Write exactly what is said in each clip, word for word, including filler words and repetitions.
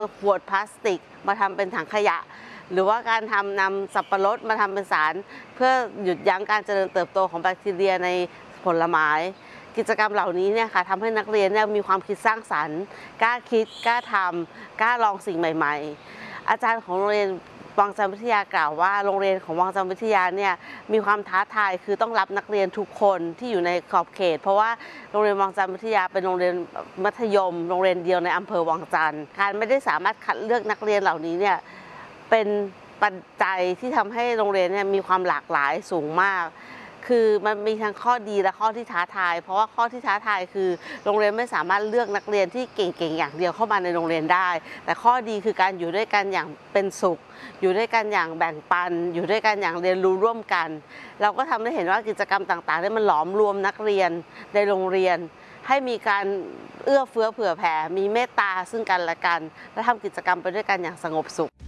ขวดพลาสติกมาทำเป็นถังขยะหรือว่าการทำนำสับปะรดมาทำเป็นสารเพื่อหยุดยั้งการเจริญเติบโตของแบคทีเรียในผลไม้กิจกรรมเหล่านี้เนี่ยค่ะทำให้นักเรียนเนี่ยมีความคิดสร้างสรรค์กล้าคิดกล้าทำกล้าลองสิ่งใหม่ๆอาจารย์ของโรงเรียนวังจันทร์วิทยากล่าวว่าโรงเรียนของวังจันทร์วิทยาเนี่ยมีความท้าทายคือต้องรับนักเรียนทุกคนที่อยู่ในขอบเขตเพราะว่าโรงเรียนวังจันทร์วิทยาเป็นโรงเรียนมัธยมโรงเรียนเดียวในอำเภอวังจันทร์การไม่ได้สามารถคัดเลือกนักเรียนเหล่านี้เนี่ยเป็นปัจจัยที่ทำให้โรงเรียนเนี่ยมีความหลากหลายสูงมากคือมันมีทั้งข้อดีและข้อที่ท้าทายเพราะว่าข้อที่ท้าทายคือโรงเรียนไม่สามารถเลือกนักเรียนที่เก่งๆอย่างเดียวเข้ามาในโรงเรียนได้แต่ข้อดีคือการอยู่ด้วยกันอย่างเป็นสุขอยู่ด้วยกันอย่างแบ่งปันอยู่ด้วยกันอย่างเรียนรู้ร่วมกันเราก็ทำให้เห็นว่ากิจกรรมต่างๆที่มันหลอมรวมนักเรียนในโรงเรียนให้มีการเอื้อเฟื้อเผื่อแผ่มีเมตตาซึ่งกันและกันและทำกิจกรรมไปด้วยกันอย่างสงบสุข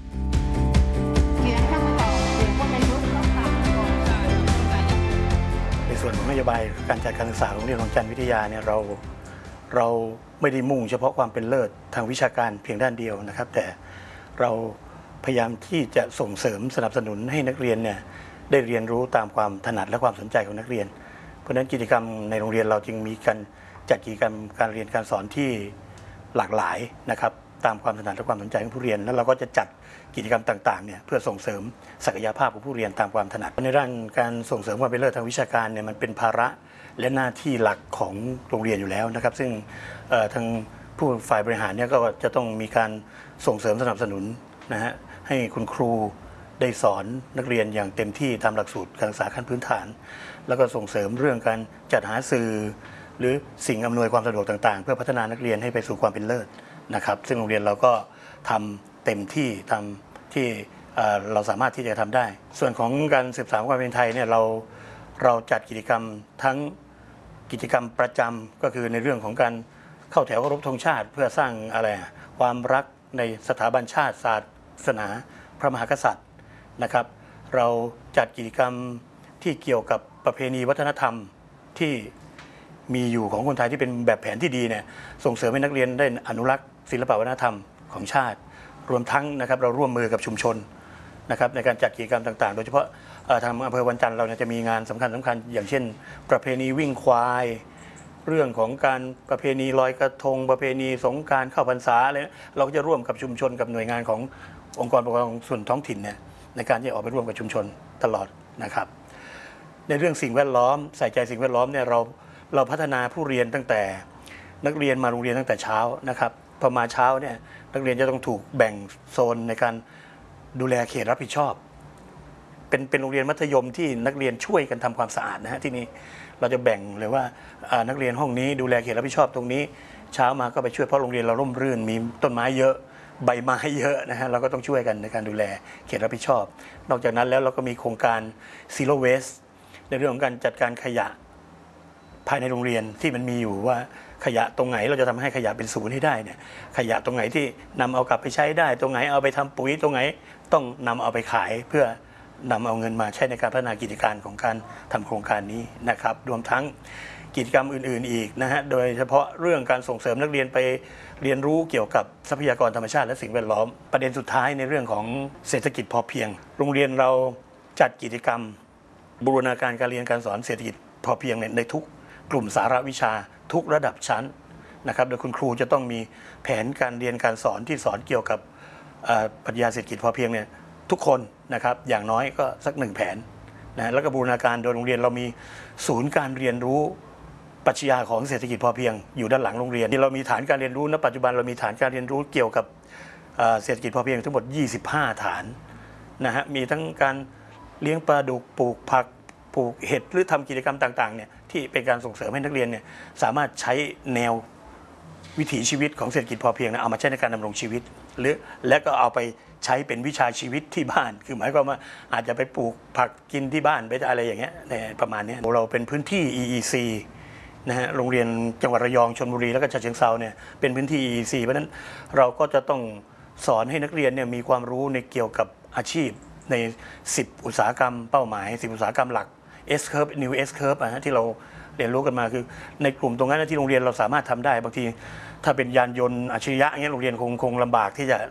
ในส่วนของนโยบายการจัดการศึกษาของโรงเรียนวังจันทร์วิทยาเนี่ยเราเราไม่ได้มุ่งเฉพาะความเป็นเลิศทางวิชาการเพียงด้านเดียวนะครับแต่เราพยายามที่จะส่งเสริมสนับสนุนให้นักเรียนเนี่ยได้เรียนรู้ตามความถนัดและความสนใจของนักเรียนเพราะฉะนั้นกิจกรรมในโรงเรียนเราจึงมีการจัดกิจกรรมการเรียนการสอนที่หลากหลายนะครับตามความถนัดและความสนใจของผู้เรียนแล้วเราก็จะจัดกิจกรรมต่างๆเนี่ยเพื่อส่งเสริมศักยภาพของผู้เรียนตามความถนัดในด้านการส่งเสริมความเป็นเลิศทางวิชาการเนี่ยมันเป็นภาระและหน้าที่หลักของโรงเรียนอยู่แล้วนะครับซึ่งทางผู้ฝ่ายบริหารเนี่ยก็จะต้องมีการส่งเสริมสนับสนุนนะฮะให้คุณครูได้สอนนักเรียนอย่างเต็มที่ตามหลักสูตรการศึกษาขั้นพื้นฐานแล้วก็ส่งเสริมเรื่องการจัดหาสื่อหรือสิ่งอำนวยความสะดวกต่างๆเพื่อพัฒนานักเรียนให้ไปสู่ความเป็นเลิศนะครับซึ่งโรงเรียนเราก็ทำเต็มที่ทำที่เราสามารถที่จะทำได้ส่วนของการสืบสานความเป็นไทยเนี่ยเราเราจัดกิจกรรมทั้งกิจกรรมประจำก็คือในเรื่องของการเข้าแถวเคารพธงชาติเพื่อสร้างอะไรความรักในสถาบันชาติศาสนาพระมหากษัตริย์นะครับเราจัดกิจกรรมที่เกี่ยวกับประเพณีวัฒนธรรมที่มีอยู่ของคนไทยที่เป็นแบบแผนที่ดีเนี่ยส่งเสริมให้นักเรียนได้อนุรักษ์ศิลปวัฒนธรรมของชาติรวมทั้งนะครับเราร่วมมือกับชุมชนนะครับในการจัดกิจกรรมต่างๆโดยเฉพาะทางอำเภอวังจันทร์เราจะมีงานสำคัญสำคัญอย่างเช่นประเพณีวิ่งควายเรื่องของการประเพณีลอยกระทงประเพณีสงกรานต์เข้าพรรษาอะไรเราก็จะร่วมกับชุมชนกับหน่วยงานขององค์กรปกครองส่วนท้องถิ่นเนี่ยในการที่ออกไปร่วมกับชุมชนตลอดนะครับในเรื่องสิ่งแวดล้อมใส่ใจสิ่งแวดล้อมเนี่ยเราเราพัฒนาผู้เรียนตั้งแต่นักเรียนมาโรงเรียนตั้งแต่เช้านะครับพอมาเช้าเนี่ยนักเรียนจะต้องถูกแบ่งโซนในการดูแลเขตรับผิดชอบเป็นเป็นโรงเรียนมัธยมที่นักเรียนช่วยกันทำความสะอาดนะฮะที่นี่เราจะแบ่งเลยว่านักเรียนห้องนี้ดูแลเขตรับผิดชอบตรงนี้เช้ามาก็ไปช่วยเพราะโรงเรียนเราร่มรื่นมีต้นไม้เยอะใบไม้เยอะนะฮะเราก็ต้องช่วยกันในการดูแลเขตรับผิดชอบนอกจากนั้นแล้วเราก็มีโครงการ Zero Waste ในเรื่องของการจัดการขยะภายในโรงเรียนที่มันมีอยู่ว่าขยะตรงไหนเราจะทำให้ขยะเป็นศูนย์ให้ได้เนี่ยขยะตรงไหนที่นำเอากลับไปใช้ได้ตรงไหนเอาไปทำปุ๋ยตรงไหนต้องนำเอาไปขายเพื่อนำเอาเงินมาใช้ในการพัฒนากิจการของการทำโครงการนี้นะครับรวมทั้งกิจกรรมอื่นๆอีกนะฮะโดยเฉพาะเรื่องการส่งเสริมนักเรียนไปเรียนรู้เกี่ยวกับทรัพยากรธรรมชาติและสิ่งแวดล้อมประเด็นสุดท้ายในเรื่องของเศรษฐกิจพอเพียงโรงเรียนเราจัดกิจกรรมบูรณาการการเรียนการสอนเศรษฐกิจพอเพียงในทุกกลุ่มสาระวิชาทุกระดับชั้นนะครับโดยคุณครูจะต้องมีแผนการเรียนการสอนที่สอนเกี่ยวกับปรัชญาเศรษฐกิจพอเพียงเนี่ยทุกคนนะครับอย่างน้อยก็สักหนึ่งแผนนะแล้วก็บูรณาการโดยโรงเรียนเรามีศูนย์การเรียนรู้ปรัชญาของเศรษฐกิจพอเพียงอยู่ด้านหลังโรงเรียนที่เรามีฐานการเรียนรู้ณปัจจุบันเรามีฐานการเรียนรู้เกี่ยวกับเศรษฐกิจพอเพียงทั้งหมดยี่สิบห้าฐานนะฮะมีทั้งการเลี้ยงปลาดุกปลูกผักปลูกเห็ดหรือทำกิจกรรมต่างๆเนี่ยที่เป็นการส่งเสริมให้นักเรียนเนี่ยสามารถใช้แนววิถีชีวิตของเศรษฐกิจพอเพียงนะเอามาใช้ในการดำรงชีวิตหรือและก็เอาไปใช้เป็นวิชาชีวิตที่บ้านคือหมายความว่าอาจจะไปปลูกผักกินที่บ้านไปอะไรอย่างเงี้ยประมาณนี้เราเป็นพื้นที่ อี อี ซี นะฮะโรงเรียนจังหวัดระยองชลบุรีแล้วก็ฉะเชิงเทราเนี่ยเป็นพื้นที่ อี อี ซี เพราะฉะนั้นเราก็จะต้องสอนให้นักเรียนเนี่ยมีความรู้ในเกี่ยวกับอาชีพในสิบอุตสาหกรรมเป้าหมายสิบอุตสาหกรรมหลัก S curve new S curve นะฮะที่เราเรียนรู้กันมาคือในกลุ่มตรงนั้นที่โรงเรียนเราสามารถทำได้บางทีถ้าเป็นยานยนต์อัจฉริยะเงี้ยโรงเรียนคงคงลำบากที่จะ